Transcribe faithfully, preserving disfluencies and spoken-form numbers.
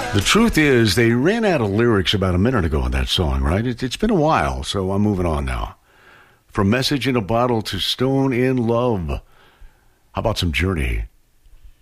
The truth is, they ran out of lyrics about a minute ago in that song, right? It, it's been a while, so I'm moving on now. From Message in a Bottle to Stone in Love. How about some Journey?